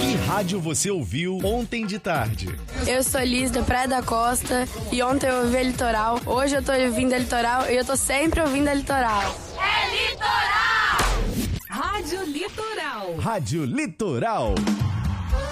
Que rádio você ouviu ontem de tarde? Eu sou Liz, da Praia da Costa, e ontem eu ouvi a Litoral. Hoje eu tô ouvindo a Litoral e eu tô sempre ouvindo a Litoral. É Litoral! Rádio Litoral. Rádio Litoral.